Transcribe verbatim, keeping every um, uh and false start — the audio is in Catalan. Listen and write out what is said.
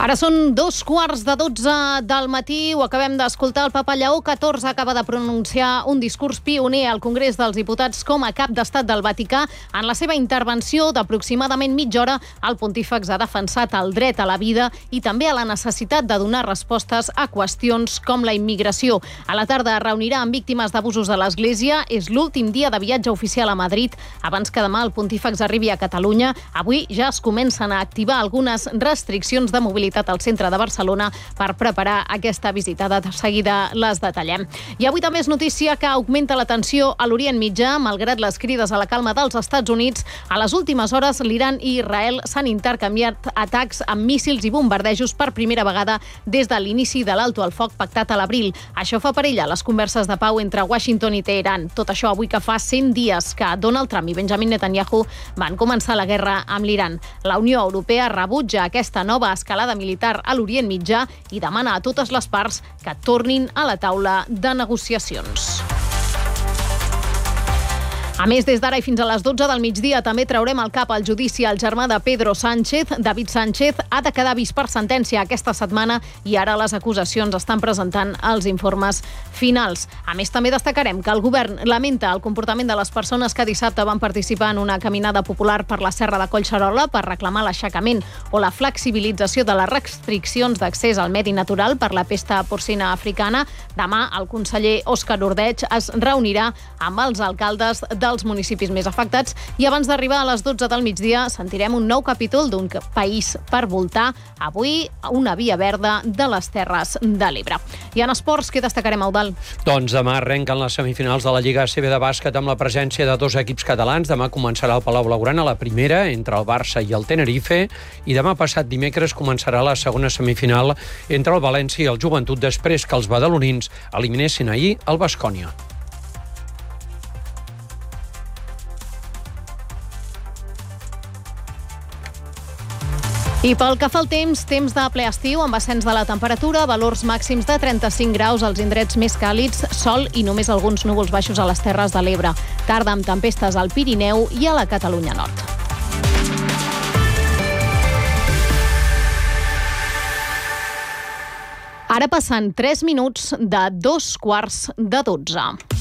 Ara són dos quarts de dotze del matí, ho acabem d'escoltar. El papa Lleó catorze acaba de pronunciar un discurs pioner al Congrés dels Diputats com a cap d'estat del Vaticà. En la seva intervenció d'aproximadament mitja hora, el pontífex ha defensat el dret a la vida i també a la necessitat de donar respostes a qüestions com la immigració. A la tarda reunirà amb víctimes d'abusos de l'Església. És l'últim dia de viatge oficial a Madrid. Abans que demà el pontífex arribi a Catalunya, avui ja es comencen a activar algunes restriccions de mobilitat al centre de Barcelona per preparar aquesta visita. De seguida les detallem. I avui també és notícia que augmenta la tensió a l'Orient Mitjà, malgrat les crides a la calma dels Estats Units. A les últimes hores, l'Iran i Israel s'han intercanviat atacs amb míssils i bombardejos per primera vegada des de l'inici de l'alto al foc pactat a l'abril. Això fa perillar les converses de pau entre Washington i Teheran. Tot això avui que fa cent dies que Donald Trump i Benjamin Netanyahu van començar la guerra amb l'Iran. La Unió Europea rebutja aquesta nova escalada militar a l'Orient Mitjà i demana a totes les parts que tornin a la taula de negociacions. A més, des d'ara i fins a les dotze del migdia també traurem al cap al judici al germà de Pedro Sánchez. David Sánchez ha de quedar vist per sentència aquesta setmana i ara les acusacions estan presentant els informes finals. A més, també destacarem que el govern lamenta el comportament de les persones que dissabte van participar en una caminada popular per la Serra de Collserola per reclamar l'aixecament o la flexibilització de les restriccions d'accés al medi natural per la pesta porcina africana. Demà el conseller Òscar Ordeig es reunirà amb els alcaldes de dels municipis més afectats i abans d'arribar a les dotze del migdia sentirem un nou capítol d'un país per voltar, avui una via verda de les Terres de l'Ebre. I en esports, què destacarem, Eudald? Doncs demà arrenquen les semifinals de la Lliga A C B de bàsquet amb la presència de dos equips catalans. Demà començarà el Palau Blaugrana la primera entre el Barça i el Tenerife i demà passat dimecres començarà la segona semifinal entre el València i el Joventut després que els badalonins eliminessin ahir el Baskonia. I pel que fa al temps, temps de ple estiu amb ascens de la temperatura, valors màxims de trenta-cinc graus als indrets més càlids, sol i només alguns núvols baixos a les Terres de l'Ebre. Tarda amb tempestes al Pirineu i a la Catalunya Nord. Ara passen tres minuts de dos quarts de dotze.